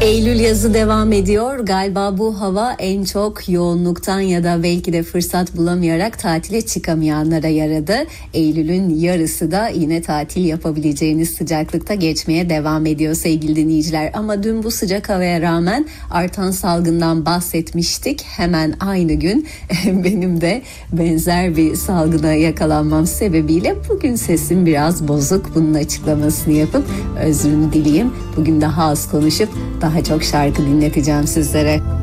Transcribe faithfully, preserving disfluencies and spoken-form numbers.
Eylül yazı devam ediyor. Galiba bu hava en çok yoğunluktan ya da belki de fırsat bulamayarak tatile çıkamayanlara yaradı. Eylül'ün yarısı da yine tatil yapabileceğiniz sıcaklıkta geçmeye devam ediyor sevgili dinleyiciler. Ama dün bu sıcak havaya rağmen artan salgından bahsetmiştik. Hemen aynı gün benim de benzer bir salgına yakalanmam sebebiyle bugün sesim biraz bozuk. Bunun açıklamasını yapıp özrümü dileyeyim. Bugün daha az konuşup daha çok şarkı dinleteceğim sizlere.